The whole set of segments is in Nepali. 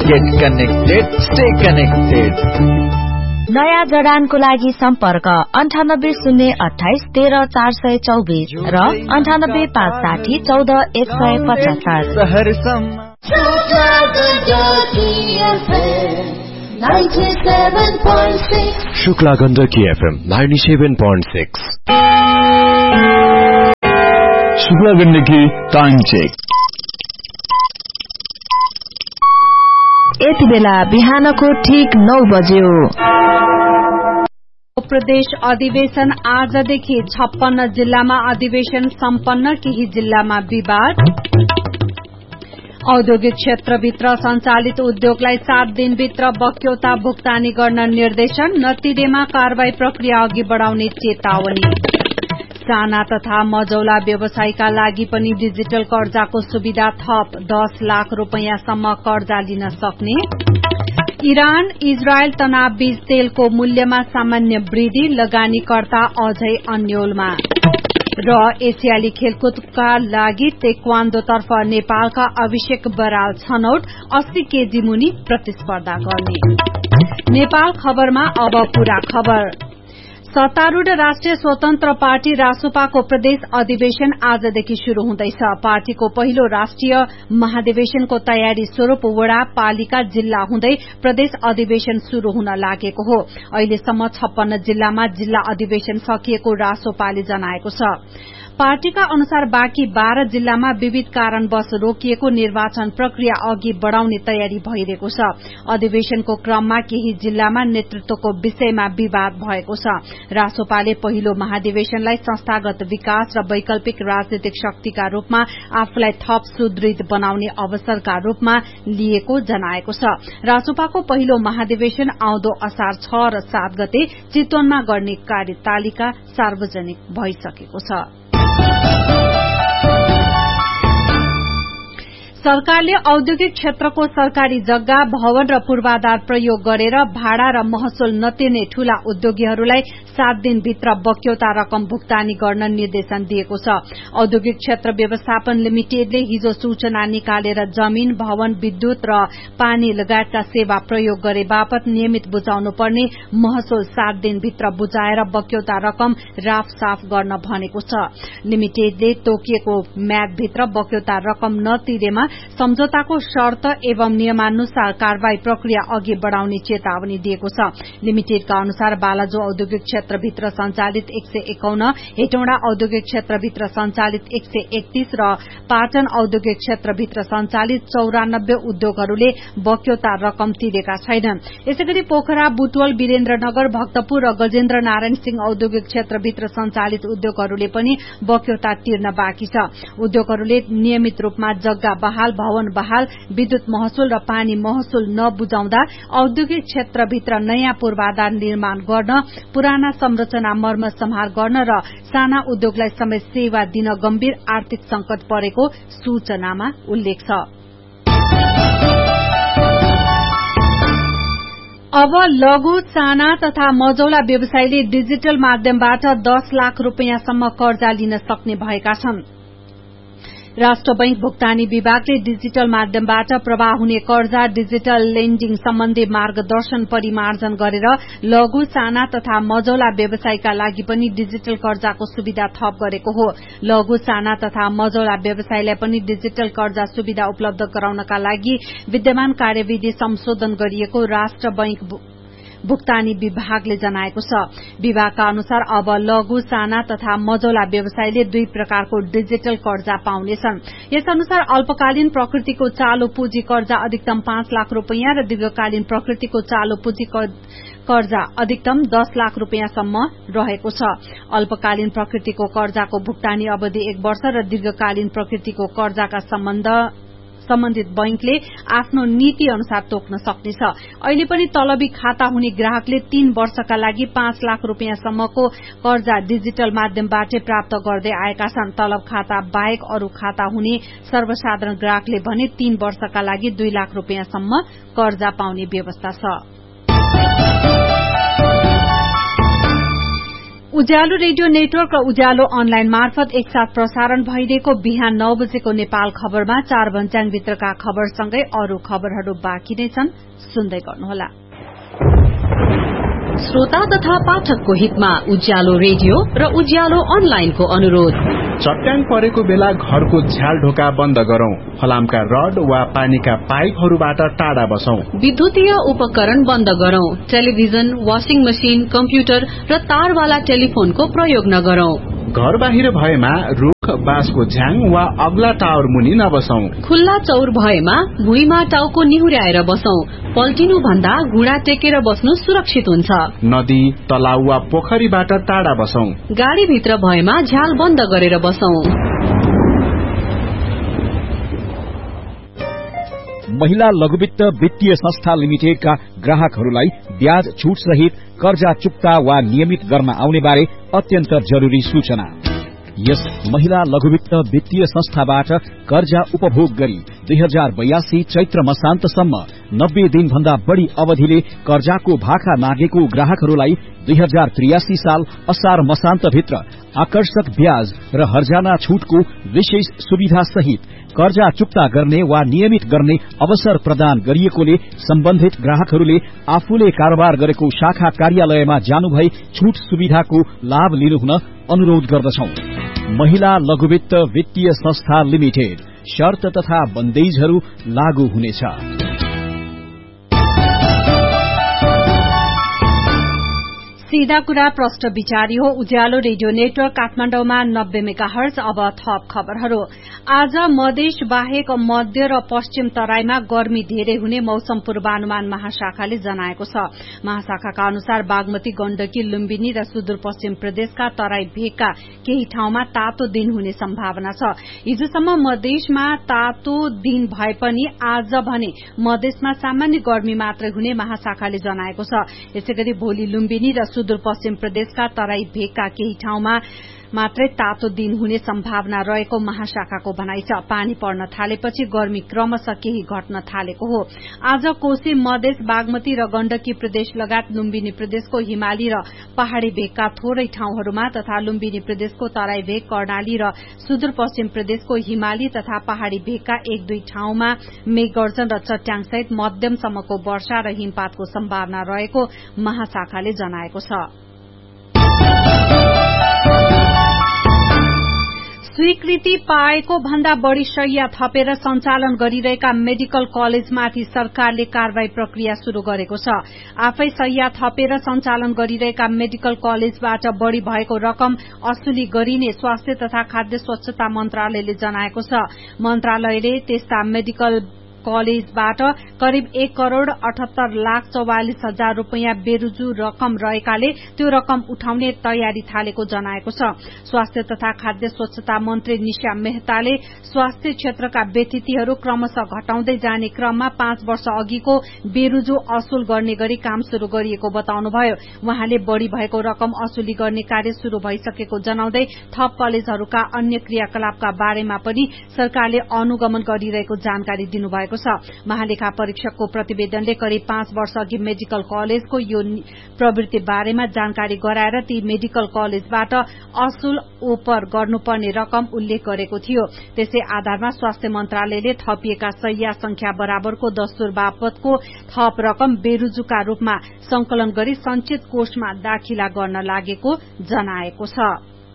Get connected, stay connected. नयाँ जडानको लागि सम्पर्क 9808130424 र 9855401474 Shukla Gandaki FM 97.6 Shukla Gandaki time check यति बेला बिहानको ठीक 9 बज्यो। प्रदेश अधिवेशन आजदेखि 56 जिल्लामा अधिवेशन सम्पन्न, केही जिल्लामा विवाद। औद्योगिक क्षेत्रभित्र सञ्चालित उद्योगलाई 7 दिनभित्र बक्यौता भुक्तानी गर्न निर्देशन, नतिरेमा कारवाही प्रक्रिया अघि बढ़ाउने चेतावनी। साना तथा मझौला व्यवसायीका लागि पनि डिजिटल कर्जाको सुविधा थप, 10 लाख रुपैयाँसम्म कर्जा लिन सक्ने। इरान इजरायल तनावबीच तेलको मूल्यमा सामान्य वृद्धि, लगानीकर्ता अझै अन्योलमा। र एसियाली खेलकुदका लागि तेक्वान्दोतर्फ नेपालका अभिषेक बराल छनौट, 80 केजी मुनि प्रतिस्पर्धा गर्ने। नेपाल खबरमा अब पूरा खबर। सत्तारूढ़ राष्ट्रिय स्वतन्त्र पार्टी रासोपाको प्रदेश अधिवेशन आजदेखि शुरू हुँदैछ। पार्टीको पहिलो राष्ट्रिय महाधिवेशनको तयारी स्वरूप वडा, पालिका, जिल्ला हुँदै प्रदेश अधिवेशन शुरू हुन लागेको हो। अहिलेसम्म 56 जिल्लामा जिल्ला अधिवेशन सकिएको रासोपाले जनाएको छ। पार्टीका अनुसार बाँकी 12 जिल्लामा विविध कारणवश रोकिएको निर्वाचन प्रक्रिया अघि बढ़ाउने तयारी भइरहेको छ। अधिवेशनको क्रममा केही जिल्लामा नेतृत्वको विषयमा विवाद भएको छ। रासोपाले पहिलो महाधिवेशनलाई संस्थागत विकास र वैकल्पिक राजनीतिक शक्तिका रूपमा आफूलाई थप सुदृढ़ बनाउने अवसरका रूपमा लिएको जनाएको छ। रासोपाको पहिलो महाधिवेशन आउँदो असार 6 र 7 गते चितवनमा गर्ने कार्यतालिका सार्वजनिक भइसकेको छ। सरकारले औद्योगिक क्षेत्रको सरकारी जग्गा, भवन र पूर्वाधार प्रयोग गरेर भाडा र महसुल नतिर्ने ठूला उद्योगीहरूलाई 7 दिनभित्र बक्यौता रकम भुक्तानी गर्न निर्देशन दिएको छ। औद्योगिक क्षेत्र व्यवस्थापन लिमिटेडले हिजो सूचना निकालेर जमीन, भवन, विद्युत र पानी लगायतका सेवा प्रयोग गरे बापत नियमित बुझाउनु पर्ने महसुल 7 दिनभित्र बुझाएर बक्यौता रकम राफसाफ गर्न भनेको छ। लिमिटेडले तोकिएको म्यादभित्र बक्यौता रकम नतिरेमा सम्झौताको शर्त एवं नियमानुसार कारवाही प्रक्रिया अघि बढ़ाउने चेतावनी दिएको छ। लिमिटेडका अनुसार बालाजु औद्योगिक क्षेत्रभित्र सञ्चालित 151, हेटौँडा औद्योगिक क्षेत्रभित्र सञ्चालित 131 र पाटन औद्योगिक क्षेत्रभित्र सञ्चालित 94 उद्योगहरूले बक्यौता रकम तिरेका छैनन्। यसैगरी पोखरा, बुटवल, वीरेन्द्रनगर, भक्तपुर र गजेन्द्र नारायण सिंह औद्योगिक क्षेत्रभित्र सञ्चालित उद्योगहरूले पनि बक्यौता तिर्न बाँकी छ। उद्योगहरूले नियमित रूपमा जग्गा बहाल, भवन बहाल, विद्युत महसुल र पानी महसुल नबुझाउँदा औद्योगिक क्षेत्रभित्र नयाँ पूर्वाधार निर्माण गर्न, पुराना संरचना मर्मसंहार गर्न र साना उद्योगलाई समेत सेवा दिन गम्भीर आर्थिक संकट परेको सूचनामा उल्लेख छ। अब लघु, साना तथा मझौला व्यवसायीले डिजिटल माध्यमबाट 10 लाख रुपैयाँसम्म कर्जा लिन सक्ने भएका छन्। राष्ट्र बैंक भुक्तानी विभागले डिजिटल माध्यमबाट प्रवाह हुने कर्जा, डिजिटल लेन्डिङ सम्बन्धी मार्गदर्शन परिमार्जन गरेर लघु, साना तथा मझौला व्यवसायका लागि पनि डिजिटल कर्जाको सुविधा थप गरेको हो। लघु, साना तथा मझौला व्यवसायलाई पनि डिजिटल कर्जा सुविधा उपलब्ध गराउनका लागि विद्यमान कार्यविधि संशोधन गरिएको राष्ट्र बैंक भुक्तानी विभागले जनाएको छ। विभागका अनुसार अब लघु, साना तथा मझौला व्यवसायले 2 प्रकारको डिजिटल कर्जा पाउनेछन्। यस अनुसार अल्पकालीन प्रकृतिको चालू पुँजी कर्जा अधिकतम 5 लाख रुपैयाँ र दीर्घकालीन प्रकृतिको चालू पुँजी कर्जा अधिकतम 10 लाख रुपैयाँसम्म रहेको छ। अल्पकालीन प्रकृतिको कर्जाको भुक्तानी अवधि 1 वर्ष र दीर्घकालीन प्रकृतिको कर्जाका सम्बन्धित बैंकले आफ्नो नीति अनुसार तोक्न सक्नेछ। अहिले पनि तलबी खाता हुने ग्राहकले 3 वर्षका लागि 5 लाख रुपैयाँसम्मको कर्जा डिजिटल माध्यमबाट प्राप्त गर्दै आएका छन्। तलब खाता बाहेक अरू खाता हुने सर्वसाधारण ग्राहकले भने 3 वर्षका लागि 2 लाख रुपैयाँसम्म कर्जा पाउने व्यवस्था छ। उज्यालो रेडियो नेटवर्क र उज्यालो अनलाइन मार्फत एकसाथ प्रसारण भइरहेको बिहान 9 बजेको नेपाल खबरमा 4 भन्ज्याङभित्रका खबरसँगै अरू खबरहरू बाँकी नै छन्, सुन्दै गर्नुहोला। श्रोता तथा पाठकको हितमा उज्यालो रेडियो र उज्यालो अनलाइनको अनुरोध। चट्याङ परेको बेला घरको झ्याल ढोका बन्द गरौं, फलामका रड वा पानीका पाइपहरूबाट टाढा बसौं, विद्युतीय उपकरण बन्द गरौं, टेलिभिजन, वाशिङ मशिन, कम्प्युटर र तारवाला टेलिफोनको प्रयोग नगरौं। घर बाहिर भएमा रुख, बाँसको झ्याङ वा अग्ला टावर मुनि नबसौं। खुल्ला चौर भएमा भुइँमा टाउको निहुर्याएर बसौं। पल्टिनु भन्दा घुँडा टेकेर बस्नु सुरक्षित हुन्छ। नदी, तलाउ वा पोखरीबाट टाढा बसौं। गाडी भित्र भएमा झ्याल बन्द गरेर बसौं। महिला लघुवित्त वित्तीय संस्था लिमिटेडका ग्राहकहरूलाई ब्याज छूट सहित कर्जा चुक्ता वा नियमित गर्न आउने बारे अत्यन्त जरूरी सूचना। यस महिला लघुवित्त वित्तीय संस्थाबाट कर्जा उपभोग गरी 2082 चैत्र मसान्तसम्म 90 दिन भन्दा बढ़ी अवधिले कर्जाको भाका मागेको ग्राहकहरूलाई 2083 साल असार मसान्तभित्र आकर्षक ब्याज र हर्जाना छूटको विशेष सुविधा सहित कर्जा चुक्ता गर्ने वा नियमित गर्ने अवसर प्रदान गरिएकोले सम्बन्धित ग्राहकहरूले आफूले कारोबार गरेको शाखा कार्यालयमा जानुभई छूट सुविधाको लाभ लिनुहुन अनुरोध गर्दछौं। महिला लघुवित्त वित्तीय संस्था लिमिटेड, शर्त तथा बन्देजहरू लागू हुनेछ। सीधा कुरा प्रश्न विचारी हो। उज्यालो रेडियो नेटवर्क काठमाडौँमा 90 मेगाहर्ज। अब थप खबरहरू। आज मधेस बाहेक मध्य र पश्चिम तराईमा गर्मी धेरै हुने मौसम पूर्वानुमान महाशाखाले जनाएको छ। महाशाखाका अनुसार बागमती, गण्डकी, लुम्बिनी र सुदूरपश्चिम प्रदेशका तराई भेगका केही ठाउँमा तातो दिन हुने सम्भावना छ। हिजोसम्म मधेसमा तातो दिन भए पनि आज भने मधेसमा सामान्य गर्मी मात्रै हुने महाशाखाले जनाएको छ। यसैगरी भोलि लुम्बिनी र सुदूरपश्चिम प्रदेशका तराई भेगका केही ठाउँमा मात्रै तातो दिन हुने सम्भावना रहेको महाशाखाको भनाइ छ। पानी पर्न थालेपछि गर्मी क्रमशः केही घट्न थालेको हो। आज कोशी, मधेस, बागमती र गण्डकी प्रदेश लगायत लुम्बिनी प्रदेशको हिमाली र पहाड़ी भेगका थोरै ठाउँहरूमा तथा लुम्बिनी प्रदेशको तराई भेग, कर्णाली र सुदूरपश्चिम प्रदेशको हिमाली तथा पहाड़ी भेगका 1-2 ठाउँमा मेघगर्जन र चट्याङसहित मध्यमसम्मको वर्षा र हिमपातको सम्भावना रहेको महाशाखाले जनाएको छ। स्वीकृति पाएको भन्दा बढ़ी शैय्या थपेर सञ्चालन गरिरहेका मेडिकल कलेजमाथि सरकारले कारवाही प्रक्रिया शुरू गरेको छ। आफै शैय्या थपेर सञ्चालन गरिरहेका मेडिकल कलेजबाट बढ़ी भएको रकम असुली गरिने स्वास्थ्य तथा खाद्य स्वच्छता मन्त्रालयले जनाएको छ। मन्त्रालयले त्यस्ता मेडिकल कलेजबाट करिब 1,78,44,000 रूपियाँ बेरुजु रकम रहेकाले त्यो रकम उठाउने तयारी थालेको जनाएको छ। स्वास्थ्य तथा खाद्य स्वच्छता मन्त्री निशा मेहताले स्वास्थ्य क्षेत्रका व्यतिथिहरू क्रमशः घटाउँदै जाने क्रममा 5 वर्ष अघिको बेरुजु असुल गर्ने गरी काम शुरू गरिएको बताउनुभयो। उहाँले बढ़ी भएको रकम असुली गर्ने कार्य शुरू भइसकेको जनाउँदै थप कलेजहरूका अन्य क्रियाकलापका बारेमा पनि सरकारले अनुगमन गरिरहेको जानकारी दिनुभएको छ। महालेखा परीक्षकको प्रतिवेदनले करिब 5 वर्ष अघि मेडिकल कलेजको यो प्रवृत्ति बारेमा जानकारी गराएर ती मेडिकल कलेजबाट असुल ओपर गर्नुपर्ने रकम उल्लेख गरेको थियो। त्यसै आधारमा स्वास्थ्य मन्त्रालयले थपिएका शैय्या संख्या बराबरको दस्तुर बापतको थप रकम बेरुजुका रूपमा संकलन गरी संचित कोषमा दाखिला गर्न लागेको जनाएको छ।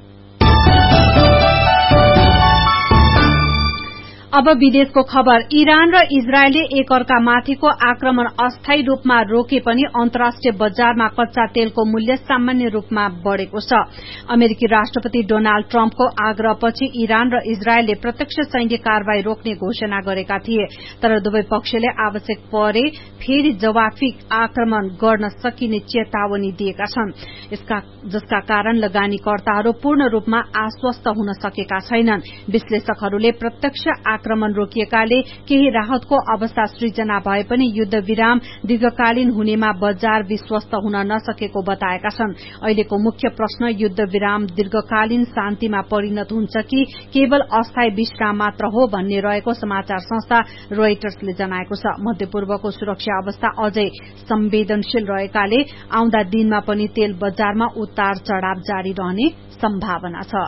अब विदेशको खबर। इरान र इजरायलले एकअर्का माथिको आक्रमण अस्थायी रूपमा रोके पनि अन्तर्राष्ट्रिय बजारमा कच्चा तेलको मूल्य सामान्य रूपमा बढ़ेको छ। अमेरिकी राष्ट्रपति डोनाल्ड ट्रम्पको आग्रहपछि इरान र इजरायलले प्रत्यक्ष सैन्य कारवाही रोक्ने घोषणा गरेका थिए, तर दुवै पक्षले आवश्यक परे फेरि जवाफी आक्रमण गर्न सकिने चेतावनी दिएका छन्, जसका कारण लगानीकर्ताहरू पूर्ण रूपमा आश्वस्त हुन सकेका छैनन्। विश्लेषकहरूले प्रत्यक्ष आक्रमण रोकिएकाले केही राहतको अवस्था सृजना भए पनि युद्ध विराम दीर्घकालीन हुनेमा बजार विश्वस्त हुन नसकेको बताएका छन्। अहिलेको मुख्य प्रश्न युद्ध विराम दीर्घकालीन शान्तिमा परिणत हुन्छ कि केवल अस्थायी विश्राम मात्र हो भन्ने रहेको समाचार संस्था रोइटर्सले जनाएको छ। मध्यपूर्वको सुरक्षा अवस्था अझै संवेदनशील रहेकाले आउँदा दिनमा पनि तेल बजारमा उतार चढ़ाव जारी रहने सम्भावना छ।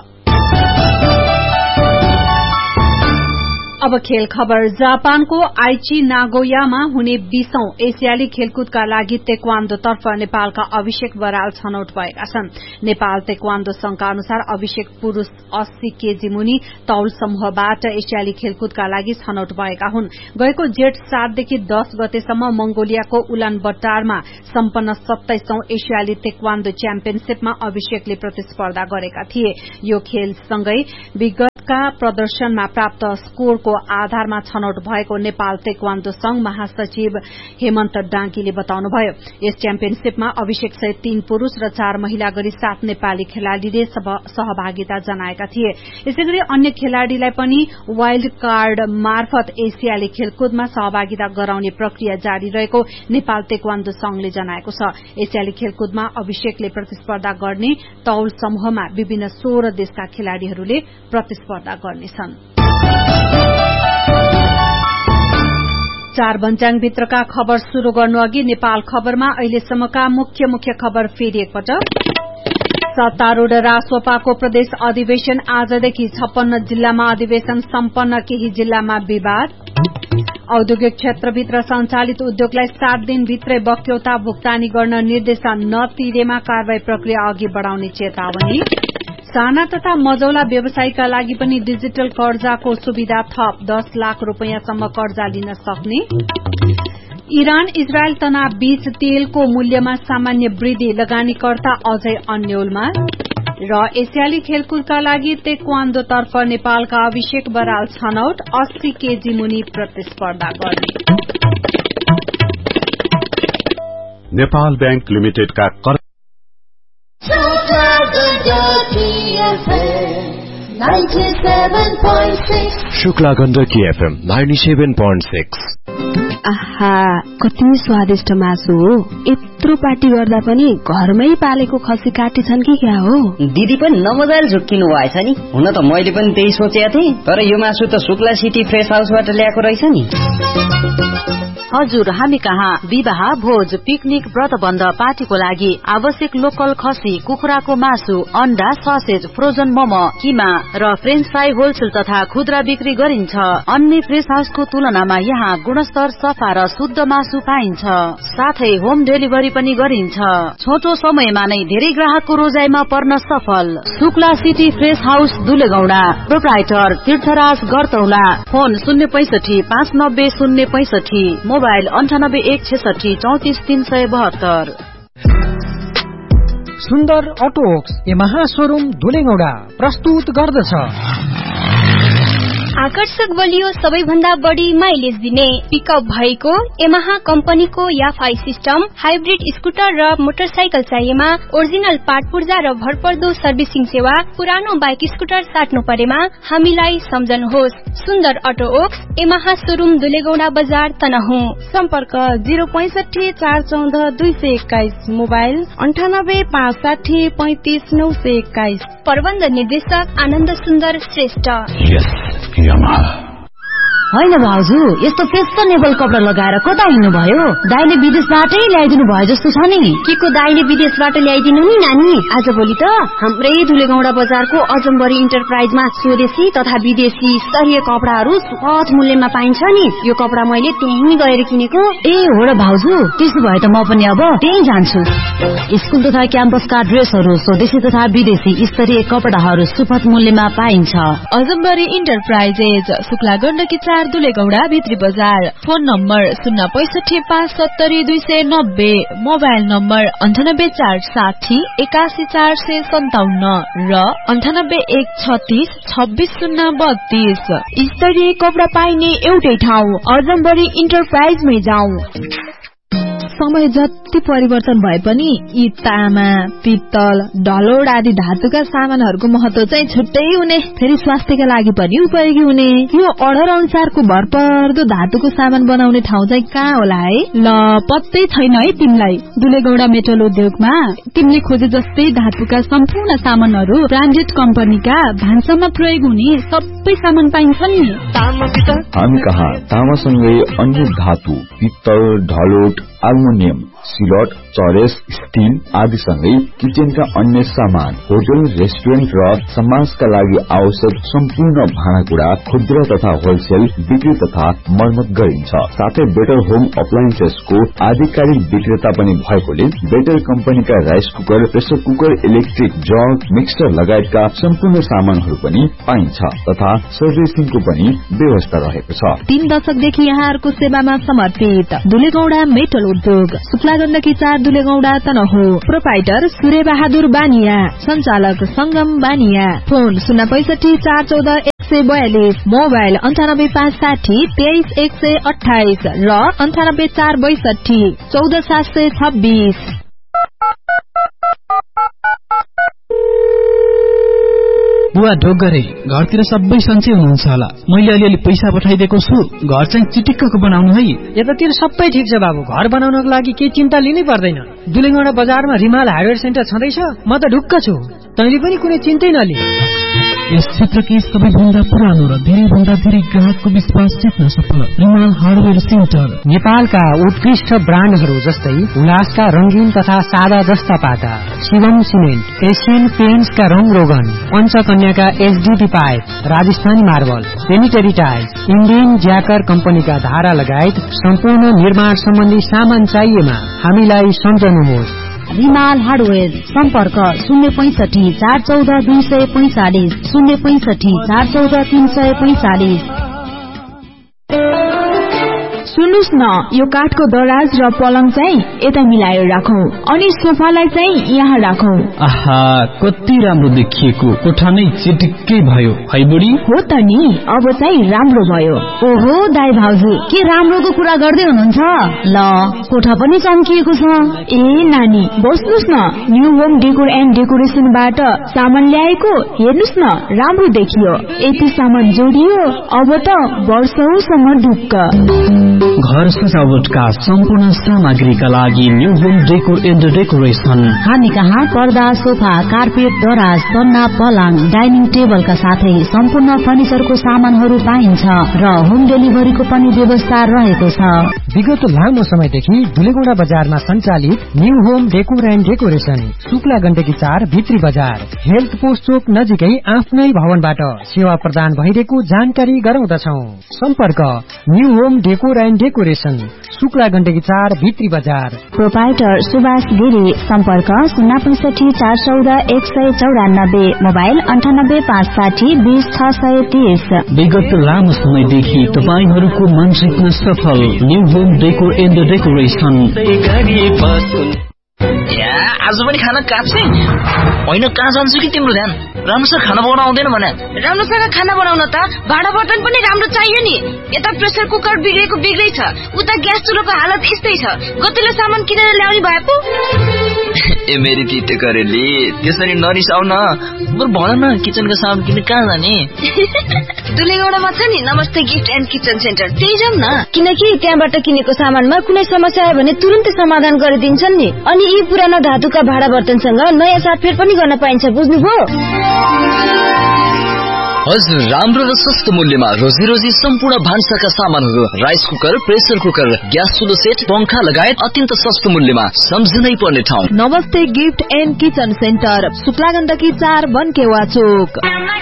अब खेल खबर। जापानको आइची नागोयामा हुने 20औं एसियाली खेलकुदका लागि तेक्वान्दोतर्फ नेपालका अभिषेक बराल छनौट भएका छन्। नेपाल तेक्वान्दो संघका अनुसार अभिषेक पुरूष 80 केजी मुनि तौल समूहबाट एसियाली खेलकुदका लागि छनौट भएका हुन्। गएको जेठ 7 देखि 10 गतेसम्म मंगोलियाको उलानबटारमा सम्पन्न 27औं एसियाली तेक्वान्दो च्याम्पियनशीपमा अभिषेकले प्रतिस्पर्धा गरेका थिए। यो खेलसँगै विगतका प्रदर्शनमा प्राप्त स्कोरको आधारमा छनौट भएको नेपाल तेक्वान्दो संघ महासचिव हेमन्त डाङ्कीले बताउनुभयो। यस च्याम्पियनशीपमा अभिषेक सहित 3 पुरूष र 4 महिला गरी 7 नेपाली खेलाड़ीले सहभागिता जनाएका थिए। यसैगरी अन्य खेलाड़ीलाई पनि वाइल्ड कार्ड मार्फत एसियाली खेलकुदमा सहभागिता गराउने प्रक्रिया जारी रहेको नेपाल तेक्वान्दो संघले जनाएको छ। एसियाली खेलकुदमा अभिषेकले प्रतिस्पर्धा गर्ने तौल समूहमा विभिन्न 16 देशका खेलाड़ीहरूले प्रतिस्पर्धा गर्नेछन्। 4 भन्ज्याङभित्रका खबर शुरू गर्नु अघि नेपाल खबरमा अहिलेसम्मका मुख्य खबर फेरि एकपटक। सत्तारूढ़ रासोपाको प्रदेश अधिवेशन आजदेखि 56 जिल्लामा अधिवेशन सम्पन्न, केही जिल्लामा विवाद। औद्योगिक क्षेत्रभित्र सञ्चालित उद्योगलाई 7 दिनभित्रै बक्यौता भुक्तानी गर्न निर्देशन, नतिरेमा कारवाही प्रक्रिया अघि बढ़ाउने चेतावनी। साना तथा मझौला व्यवसायीका लागि पनि डिजिटल कर्जाको सुविधा थप, 10 लाख रूपैयाँसम्म कर्जा लिन सक्ने। इरान इजरायल तनाव बीच तेलको मूल्यमा सामान्य वृद्धि, लगानीकर्ता अझै अन्यलमा। र एसियाली खेलकुदका लागि तेक्वान्दोतर्फ नेपालका अभिषेक बराल छनौट, 80 केजी मुनि प्रतिस्पर्धा गर्ने। नेपाल बैंक लिमिटेडका शुक्ला गण्डकी एफएम 97.6। आहा, कति स्वादिष्ट मासु हो। यत्रो पार्टी गर्दा पनि घरमै पालेको खसी काटे छन् कि क्या हो? दिदी पनि नमजाले झुक्किनु भएछ नि। हुन त मैले पनि त्यही सोचेको थिएँ, तर यो मासु त शुक्ला सिटी फ्रेश हाउसबाट ल्याएको रहेछ नि। हजुर, हामी कहाँ विवाह, भोज, पिकनिक, व्रतबन्ध, पार्टीको लागि आवश्यक लोकल खसी, कुखुराको मासु, अण्डा, ससेज, फ्रोजन मोमो, किमा र फ्रेन्च फ्राई होलसेल तथा खुद्रा बिक्री गरिन्छ। अन्य फ्रेश हाउसको तुलनामा यहाँ गुणस्तर, सफा र शुद्ध मासु पाइन्छ। साथै होम डेलिभरी पनि गरिन्छ। छोटो समयमा नै धेरै ग्राहकको रोजाइमा पर्न सफल। Shukla city fresh house दुलेगौडा, proprietor तीर्थराज गरतौला। Phone 065 590 065, mobile 98 166 34 372। सुन्दर अटोवर्क्स यमहा शोरूम दुलेगौडा प्रस्तुत गर्दछ आकर्षक बलियो, सबैभन्दा बढी माइलेज दिने पिकअप भएको यमहा कम्पनीको याफाई सिस्टम, हाइब्रिड स्कुटर र मोटरसाइकल चाहिएमा ओरिजिनल पार्ट पूर्जा र भरपर्दो सर्भिसिङ सेवा, पुरानो बाइक स्कुटर साट्नु परेमा हामीलाई सम्झनुहोस्। सुन्दर अटोवर्क्स यमहा शोरूम दुलेगौडा बजार तनहुँ। सम्पर्क 065 414 221, मोबाइल 98 560 35 921। प्रबन्ध निर्देशक आनन्द सुन्दर श्रेष्ठ। होइन भाउजू, यस्तो फेसनेबल कपडा लगाएर कता हिँड्नुभयो? दाइले विदेशबाटै ल्याइदिनु भयो जस्तो छ नि। के को दाइले विदेशबाट ल्याइदिनु नि नानी? आजभोलि त हाम्रै दुलेगौडा बजारको अजम्बरी इन्टरप्राइजमा स्वदेशी तथा विदेशी स्तरीय कपडाहरू सुपथ मूल्यमा पाइन्छ नि। यो कपडा मैले त्यहीँ गएर किनेको। ए हो र भाउजू, त्यसो भए त म पनि अब त्यही जान्छु। स्कुल तथा क्याम्पसका ड्रेसहरू, स्वदेशी तथा विदेशी स्तरीय कपडाहरू सुपथ मूल्यमा पाइन्छ। अजम्बरी इन्टरप्राइजेज, शुक्ला गण्डकी 4 दुलेगौडा भित्री बजार। फोन नम्बर 065 570 290, मोबाइल नम्बर 98 460 81 457 र 98 136 26 032। स्तरीय कपडा पाइने एउटै ठाउँ अजम्बरी इन्टरप्राइजमै जाऊ। समय जति परिवर्तन भए पनि यी तामा, पित्तल, ढलोड आदि धातुका सामानहरूको महत्व चाहिँ छुट्टै हुने, फेरि स्वास्थ्यका लागि पनि उपयोगी हुने। यो अर्डर अनुसारको भरपर्दो धातुको सामान बनाउने ठाउँ चाहिँ कहाँ होला है? ल पत्तै छैन है तिमीलाई। दुलेगौडा मेटल उद्योगमा तिमीले खोजे जस्तै धातुका सम्पूर्ण सामानहरू ब्रान्डेड कम्पनीका भान्सामा प्रयोग हुने सबै सामान पाइन्छ नि। हामी कहाँ तामासँगै अन्य धातु, पित्तल, ढलोट, एल्युमिनियम, सिलट, चरेस, स्टील आदिसँगै किचनका अन्य सामान, होटल, रेस्टुरेन्ट र समाजका लागि आवश्यक सम्पूर्ण भाँडाकुँडा खुद्रा तथा होलसेल बिक्री तथा मर्मत गरिन्छ। साथै बेटर होम अप्लायन्सेसको आधिकारिक विक्रेता पनि भएकोले बेटर कम्पनीका rice cooker, pressure cooker, electric jug, mixer लगायतका सम्पूर्ण सामानहरू पनि पाइन्छ तथा सर्भिसिङको पनि व्यवस्था रहेको छ। 3 दशकदेखि यहाँहरूको सेवामा समर्पित दुलेगौडा मेटल उद्योग, शुक्ला गण्डकी 4 दुलेगौडा तनहु। प्रोपाइटर सूर्य बहादुर बानिया, संचालक संगम बानिया। फोन 065 414 142, मोबाइल 98560 23128 र 98462 14726। बुवा ढोगरे, घरतिर सबै सन्चै हुनुहुन्छ होला। मैले अलिअलि पैसा पठाइदिएको छु, घर चाहिँ चिटिक्कको बनाउनु है। यतातिर सबै ठिक छ बाबु, घर बनाउनको लागि केही चिन्ता लिनै पर्दैन। दुलेगौडा बजारमा रिमाल हार्डवेयर सेन्टर छँदैछ, म त ढुक्क छु। तैँले पनि कुनै चिन्तै नलि। यस क्षेत्रकै सबैभन्दा पुरानो र धेरैभन्दा धेरै ग्राहकको विश्वास जित्न सफल रिमाल हार्डवेयर सेन्टर। नेपालका उत्कृष्ट ब्रान्डहरू जस्तै हुलासका रंगीन तथा सादा जस्ता पाता, शिवम सिमेन्ट, एशियन पेन्ट्सका रङ रोगन, पञ्चकन्याका HDP pipe, Rajasthani marble, sanitary tiles, Indian ज्याकर कम्पनीका धारा लगायत सम्पूर्ण निर्माण सम्बन्धी सामान चाहिएमा हामीलाई सम्झनुहोस्। रिमाल हार्डवेयर, सम्पर्क 065 414 245, 065 414 345। सुन्नुस् न, यो काठको दराज र पलङ चाहिँ यता मिलाएर राखौं अनि सोफालाई चाहिँ यहाँ राखौं। आहा, कति राम्रो देखिएको, कोठा नै चिटिक्कै भयो है बुढी। हो त नि, अब चाहिँ राम्रो भयो। ओहो दाइ भाउजू, के राम्रोको कुरा गर्दै हुनुहुन्छ? ल कोठा पनि चम्किएको छ। ए नानी बस्नुस् न, न्यू होम डेकोर एन्ड डेकोरेसनबाट सामान ल्याएको, हेर्नुस् न राम्रो देखियो। यति सामान जोडियो, अब त वर्षौसम्म ढुक्क। घर सजावटका सम्पूर्ण सामग्रीका लागि new home decor and decoration. हामी कहाँ पर्दा, सोफा, कार्पेट, दराज, सन्ना, पलङ, डाइनिङ टेबलका साथै सम्पूर्ण फर्निचरको सामानहरू पाइन्छ र होम डेलिभरीको पनि व्यवस्था रहेको छ। विगत लामो समयदेखि दुलेगौडा बजारमा सञ्चालित new home decor and decoration, Shukla Gandaki 4 भित्री बजार, हेल्थ पोस्ट चोक नजिकै आफ्नै भवनबाट सेवा प्रदान भइरहेको जानकारी गराउँदछौं। सम्पर्क new home decor and decoration, Shukla Gandaki 4 भित्री बजार। प्रोपाइटर सुभाष गिरी, सम्पर्क 065 414 194, मोबाइल 98 560 20 630। विगत लामो समयदेखि तपाईहरूको मन जित्न सफल new home decor and decoration. आज पनि खाना काप्छे होइन, कहाँ जान्छु कि तिम्रो ध्यान? राम्रोसँग खाना बनाउन आउँदैन भने? राम्रोसँग खाना बनाउन त भाँडा बर्तन पनि राम्रो चाहियो नि। यता प्रेसर कुकर बिग्रेको बिग्रै छ, उता ग्यास चुलोको हालत यस्तै छ। गतिलो सामान किनेर ल्याउने भए पो। ए मेरी तिते करेली, त्यसरी नरिसाउ न। बरु भन न, किचनको सामान किन्न कहाँ जाने? दुलेगौडामा छ नि नमस्ते गिफ्ट एन्ड किचन सेन्टर, त्यही जाउँ न। किनकि त्यहाँबाट किनेको सामानमा कुनै समस्या आयो भने तुरुन्तै समाधान गरिदिन्छन् नि। अनि यी पुराना धातुका भाँडा बर्तनसँग नयाँ साटफेर पनि गर्न पाइन्छ, बुझ्नुभयो? हजुर, राम्रो र सस्तो मूल्यमा रोजी रोजी सम्पूर्ण भान्साका सामानहरू, rice cooker, pressure cooker, gas चुलो set, पंखा लगायत अत्यन्त सस्तो मूल्यमा सम्झनै पर्ने ठाउँ नमस्ते gift and kitchen centre, Shukla Gandaki 4 बनकेवा चोक।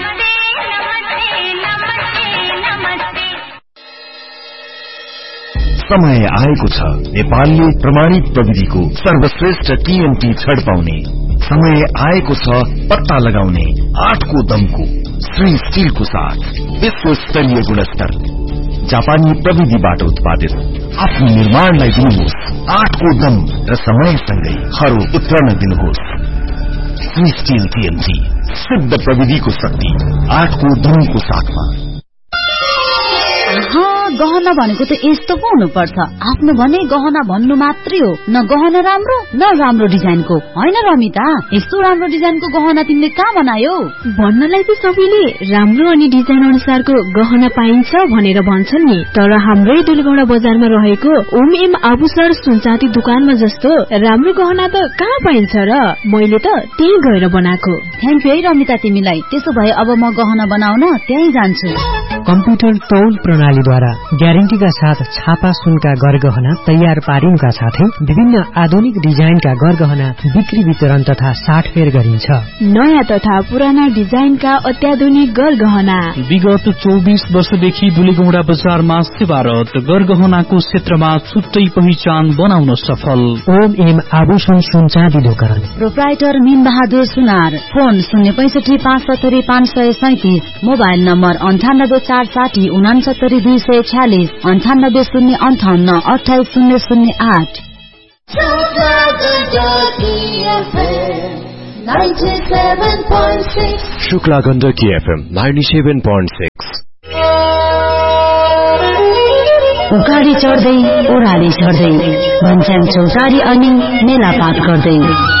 समय आएको छ नेपालले प्रमाणित प्रविधिको सर्वश्रेष्ठ टीएनटी छड पाउने। समय आएको छ पत्ता लगाउने 8 को दमको श्री स्टीलको साथ विश्व स्तरीय गुणस्तर जापानी प्रविधिबाट उत्पादित आफ्नो निर्माणलाई दिनुहोस् 8 को दम र समयसँगै खरो उत्रन दिनुहोस्। श्री स्टील टीएनटी, शुद्ध प्रविधिको शक्ति 8 को दमको साथमा। गहना भनेको त यस्तो पो हुनुपर्छ। आफ्नो भने गहना भन्नु मात्रै हो, न गहना राम्रो न राम्रो डिजाइनको। होइन रमिता, यस्तो राम्रो डिजाइनको गहना तिमीले कहाँ बनायो? भन्नलाई त सबैले राम्रो अनि डिजाइन अनुसारको गहना पाइन्छ भनेर भन्छन् नि, तर हाम्रै दुलेगौडा बजारमा रहेको ओम एम आभूषण सुनचाँदी दुकानमा जस्तो राम्रो गहना त कहाँ पाइन्छ र? मैले त त्यही गएर बनाएको। थ्याङ्क यू है रमिता तिमीलाई। त्यसो भए अब म गहना बनाउन त्यही जान्छु। कम्प्युटर तौल प्रणालीद्वारा ग्यारेन्टीका साथ छापा सुनका गरगहना तयार पारिनुका साथै विभिन्न आधुनिक डिजाइनका गरगहना बिक्री वितरण तथा साटफेर गरिन्छ। नयाँ तथा पुराना डिजाइनका अत्याधुनिक गरगहना विगत 24 वर्षदेखि दुलेगौडा बजारमा सेवारत गरगहनाको क्षेत्रमा छुट्टै पहिचान बनाउन सफल ओम एम आभूषण सुनचाँदी दोकान। प्रोप्राइटर मीन बहादुर सुनार। Phone 065-570-537, mobile number 98-460-69-246, 98-058-28-008। Shukla Gandaki FM 97.6। उकाडी चढ्दै ओह्राली चढ्दै भन्छन् चौतारी अनि मेला पात गर्दै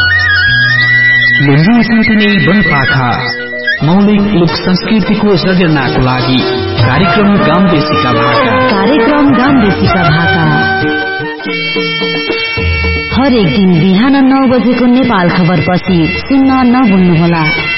लुम्बिनी वनपाखा मौलिक लोक संस्कृतिको सृजनाको लागि कार्यक्रम गाउँदेशीका भाका हरेक दिन बिहान 9 बजेको नेपाल खबर पछि सुन्न नभुल्नुहोला।